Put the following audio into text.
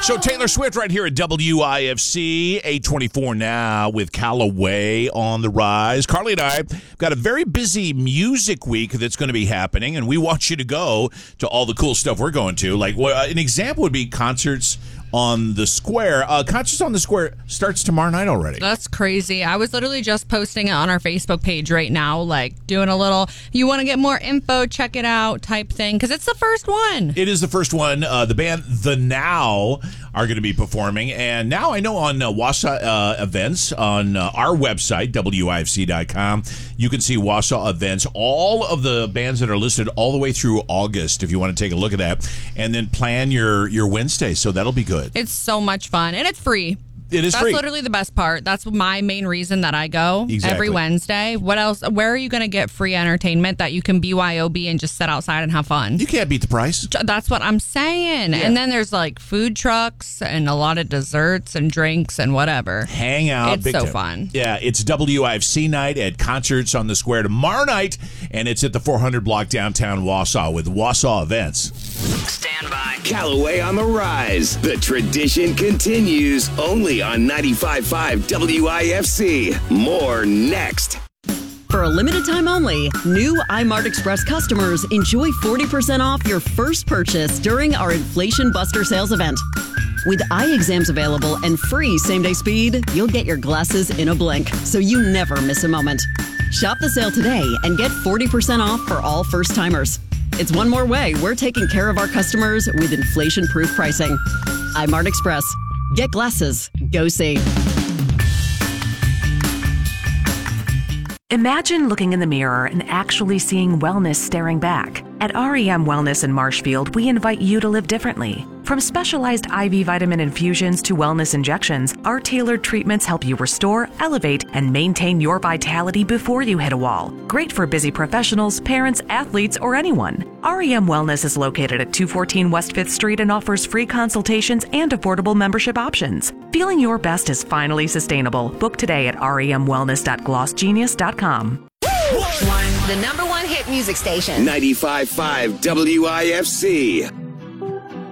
So Taylor Swift right here at WIFC, 824 now with Callaway on the rise. Carly and I got a very busy music week that's going to be happening, and we want you to go to all the cool stuff we're going to. Like an example would be concerts on the Square. Concerts on the Square starts tomorrow night already. That's crazy. I was literally just posting it on our Facebook page right now, like doing a little, you want to get more info, check it out type thing, because it's the first one. It is the first one. The band The Now are going to be performing. And now I know on Wausau events on our website, WIFC.com, you can see Wausau events, all of the bands that are listed all the way through August, if you want to take a look at that, and then plan your Wednesday. So that'll be good. It's so much fun, and it's free. It is free. That's literally the best part. That's my main reason that I go every Wednesday. What else? Where are you going to get free entertainment that you can BYOB and just sit outside and have fun? You can't beat the price. That's what I'm saying. Yeah. And then there's like food trucks and a lot of desserts and drinks and whatever. Hang out. It's so fun. Yeah, it's WIFC night at Concerts on the Square tomorrow night, and it's at the 400 block downtown Wausau with Wausau Events. Stand by. Callaway on the rise. The tradition continues only on 95.5 WIFC. More next. For a limited time only, new iMart Express customers enjoy 40% off your first purchase during our Inflation Buster sales event. With eye exams available and free same-day speed, you'll get your glasses in a blink, so you never miss a moment. Shop the sale today and get 40% off for all first-timers. It's one more way we're taking care of our customers with inflation-proof pricing. iMart Express. Get glasses. Go see. Imagine looking in the mirror and actually seeing wellness staring back. At REM Wellness in Marshfield, we invite you to live differently. From specialized IV vitamin infusions to wellness injections, our tailored treatments help you restore, elevate, and maintain your vitality before you hit a wall. Great for busy professionals, parents, athletes, or anyone. REM Wellness is located at 214 West 5th Street and offers free consultations and affordable membership options. Feeling your best is finally sustainable. Book today at remwellness.glossgenius.com. The #1 hit music station. 95.5 WIFC.